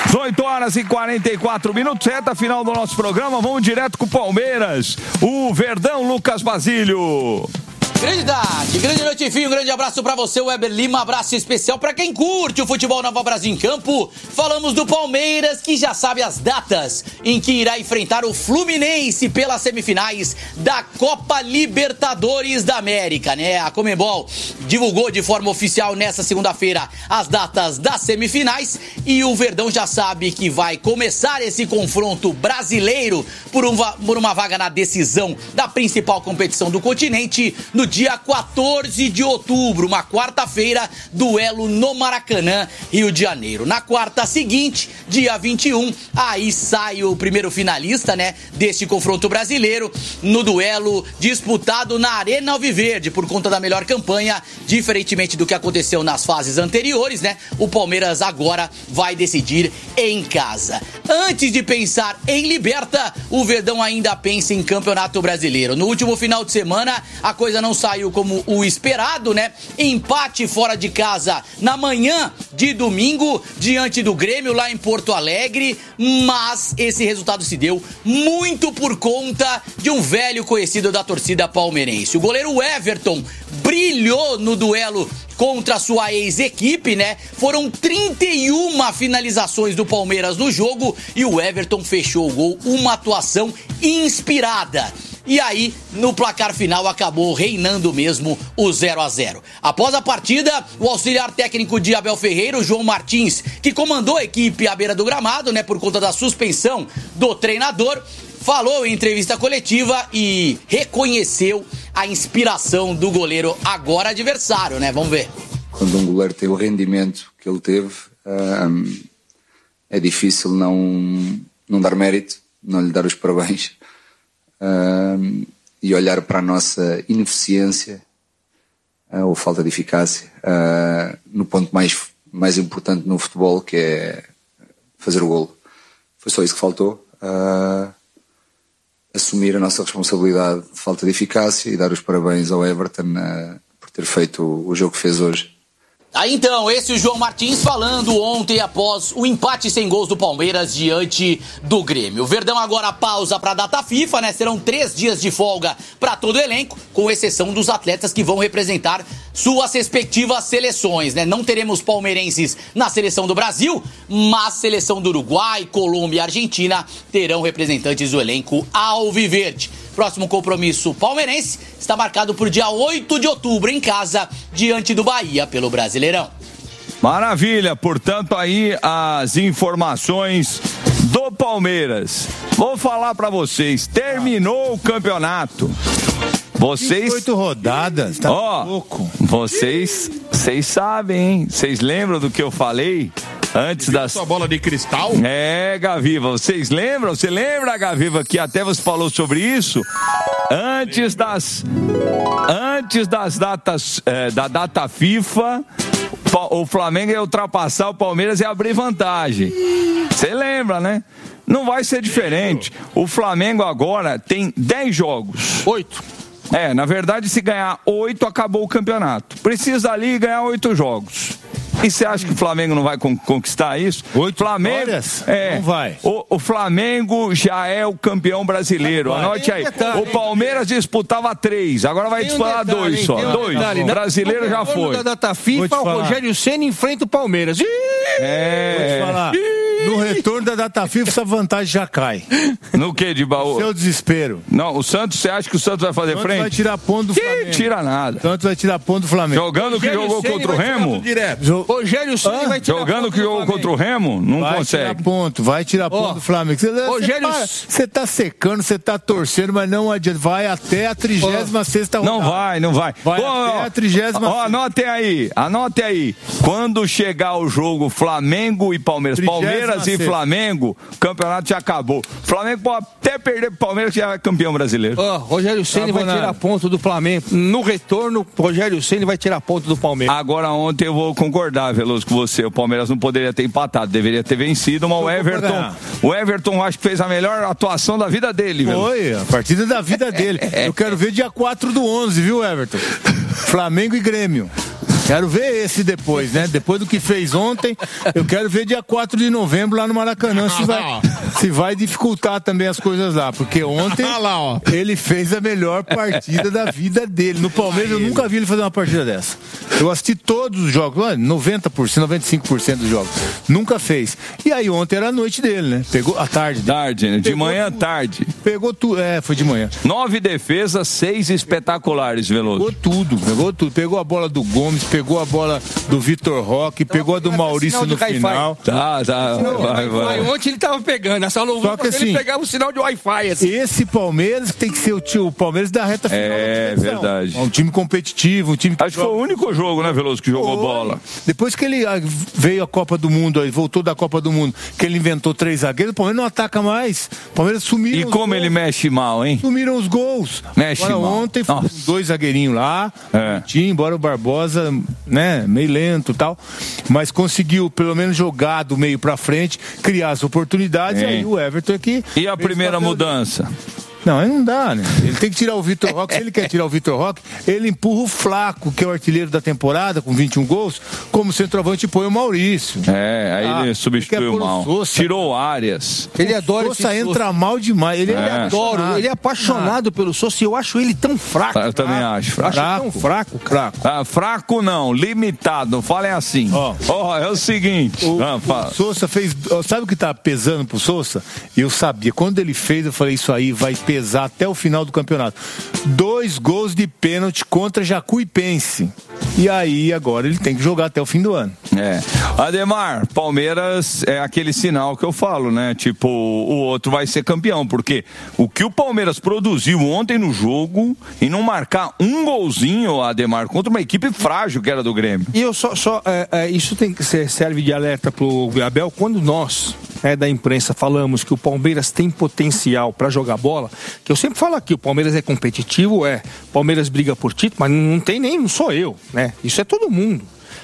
18h44, reta final do nosso programa. Vamos direto com o Palmeiras. O Verdão, Lucas Basílio. Grande noite, Fio. Um grande abraço pra você, Weber Lima. Abraço especial pra quem curte o futebol Nova Brasil em campo. Falamos do Palmeiras, que já sabe as datas em que irá enfrentar o Fluminense pelas semifinais da Copa Libertadores da América, né? A Conmebol divulgou de forma oficial nessa segunda-feira as datas das semifinais e o Verdão já sabe que vai começar esse confronto brasileiro por uma vaga na decisão da principal competição do continente no dia 14 de outubro, uma quarta-feira, duelo no Maracanã, Rio de Janeiro. Na quarta seguinte, dia 21, aí sai o primeiro finalista, né, deste confronto brasileiro, no duelo disputado na Arena Alviverde, por conta da melhor campanha, diferentemente do que aconteceu nas fases anteriores, né, o Palmeiras agora vai decidir em casa. Antes de pensar em Liberta, o Verdão ainda pensa em Campeonato Brasileiro. No último final de semana, a coisa não saiu como o esperado, né? Empate fora de casa na manhã de domingo, diante do Grêmio lá em Porto Alegre, mas esse resultado se deu muito por conta de um velho conhecido da torcida palmeirense. O goleiro Everton brilhou no duelo contra sua ex-equipe, né? Foram 31 finalizações do Palmeiras no jogo e o Everton fechou o gol, uma atuação inspirada. E aí, no placar final, acabou reinando mesmo o 0-0. Após a partida, o auxiliar técnico de Abel Ferreira, o João Martins, que comandou a equipe à beira do gramado, né, por conta da suspensão do treinador, falou em entrevista coletiva e reconheceu a inspiração do goleiro, agora adversário, né? Vamos ver. Quando um goleiro tem o rendimento que ele teve, é difícil não dar mérito, não lhe dar os parabéns. E olhar para a nossa ineficiência ou falta de eficácia no ponto mais importante no futebol, que é fazer o golo. Foi só isso que faltou, assumir a nossa responsabilidade de falta de eficácia e dar os parabéns ao Everton por ter feito o jogo que fez hoje. Aí então, esse é o João Martins falando ontem após o empate sem gols do Palmeiras diante do Grêmio. O Verdão agora pausa para a data FIFA, né? Serão 3 dias de folga para todo o elenco, com exceção dos atletas que vão representar suas respectivas seleções, né? Não teremos palmeirenses na seleção do Brasil, mas seleção do Uruguai, Colômbia e Argentina terão representantes do elenco alviverde. Próximo compromisso palmeirense está marcado para o dia 8 de outubro em casa, diante do Bahia, pelo Brasileirão. Maravilha, portanto aí as informações do Palmeiras. Vou falar para vocês, terminou o campeonato. Vocês 8 rodadas, tá louco. Vocês sabem, hein? Vocês lembram do que eu falei? Antes da sua bola de cristal? Gaviva, vocês lembram? Você lembra, Gaviva, que até você falou sobre isso? Antes das datas, da data FIFA, o Flamengo ia ultrapassar o Palmeiras e abrir vantagem. Você lembra, né? Não vai ser diferente. O Flamengo agora tem 10 jogos. 8. Na verdade, se ganhar 8, acabou o campeonato. Precisa ali ganhar 8 jogos. E você acha que o Flamengo não vai conquistar isso? 8 Flamengo, vitórias? Não vai. O Flamengo já é o campeão brasileiro. Anote aí. O Palmeiras disputava 3, agora vai disputar 2 só. 2. O brasileiro já foi. Na data FIFA, o Rogério Ceni enfrenta o Palmeiras. Vou te falar. No retorno da data FIFA, essa vantagem já cai. No que, de baú? Seu desespero. Não, o Santos, você acha que o Santos vai fazer frente? Vai tirar ponto do Flamengo. Tira nada. O Santos vai tirar ponto do Flamengo. Jogando que jogou contra o Remo? Rogério Ceni vai tirar Jogando que jogou contra o Remo? Não consegue. Vai tirar ponto do Flamengo. Você tá secando, você tá torcendo, mas não adianta. Vai até a 36ª rodada. Não vai. Vai até a 36ª. Anote aí. Quando chegar o jogo Flamengo e Palmeiras, Palmeiras e Flamengo, o campeonato já acabou. O Flamengo pode até perder pro Palmeiras, que já é campeão brasileiro. Rogério Ceni vai tirar ponto do Flamengo. No retorno, Rogério Ceni vai tirar ponto do Palmeiras. Agora, ontem eu vou concordar, Veloso, com você. O Palmeiras não poderia ter empatado, deveria ter vencido, mas o Everton acho que fez a melhor atuação da vida dele. Foi, a partida da vida dele. Eu quero ver dia 4/11, viu, Everton? Flamengo e Grêmio. Quero ver esse depois, né? Depois do que fez ontem, eu quero ver dia 4 de novembro lá no Maracanã se vai dificultar também as coisas lá, porque ontem ele fez a melhor partida da vida dele. No Palmeiras eu nunca vi ele fazer uma partida dessa. Eu assisti todos os jogos, 90%, 95% dos jogos. Nunca fez. E aí ontem era a noite dele, né? Pegou à tarde. Tarde, né? De manhã, tarde. Pegou tudo, foi de manhã. 9 defesas, 6 espetaculares, Veloso. Pegou tudo. Pegou a bola do Gomes, pegou a bola do Vitor Roque, pegou a do Maurício no final. Tá. Vai. Ontem ele tava pegando, essa louvor, só que assim, ele pegava o sinal de Wi-Fi. Assim. Esse Palmeiras tem que ser o Palmeiras da reta final. É verdade. Um time competitivo, um time que acho que foi o único jogo, né, Veloso, que jogou bola. Depois que ele veio a Copa do Mundo, aí voltou da Copa do Mundo, que ele inventou 3 zagueiros, o Palmeiras não ataca mais. O Palmeiras sumiram. E como ele mexe mal, hein? Sumiram os gols. Mexe mal. Ontem foi 2 zagueirinhos lá, embora o Barbosa, né, meio lento e tal, mas conseguiu pelo menos jogar do meio pra frente, criar as oportunidades, e aí o Everton aqui. E a primeira mudança? Não, aí não dá, né? Ele tem que tirar o Vitor Roque. Se ele quer tirar o Vitor Roque, ele empurra o Flaco, que é o artilheiro da temporada, com 21 gols, como centroavante, e põe o Maurício. Aí ele substituiu mal. Tirou o Arias. Ele adora o Sousa entra mal demais. Ele adora. Ele é apaixonado pelo Sousa, e eu acho ele tão fraco. Eu também acho. Fraco. Fraco não, limitado. Falem assim. É o seguinte. O Sousa fez. Sabe o que tá pesando pro Sousa? Eu sabia. Quando ele fez, eu falei, isso aí vai pesar até o final do campeonato. 2 gols de pênalti contra Jacuipense. E aí, agora ele tem que jogar até o fim do ano. Ademar, Palmeiras é aquele sinal que eu falo, né? Tipo, o outro vai ser campeão, porque o que o Palmeiras produziu ontem no jogo e não marcar um golzinho, Ademar, contra uma equipe frágil que era do Grêmio. E eu isso tem que serve de alerta pro Abel, quando nós da imprensa falamos que o Palmeiras tem potencial para jogar bola, que eu sempre falo aqui, o Palmeiras é competitivo, o Palmeiras briga por título, mas não sou eu, né? Isso é todo mundo.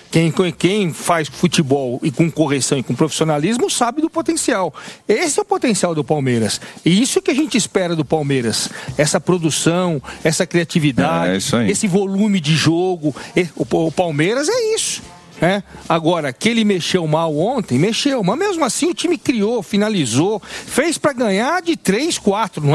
Quem faz futebol e com correção e com profissionalismo sabe do potencial. Esse é o potencial do Palmeiras. E isso que a gente espera do Palmeiras. Essa produção, essa criatividade, esse volume de jogo. O Palmeiras é isso. Agora, que ele mexeu mal ontem, mas mesmo assim o time criou, finalizou, fez para ganhar de 3-4, não é?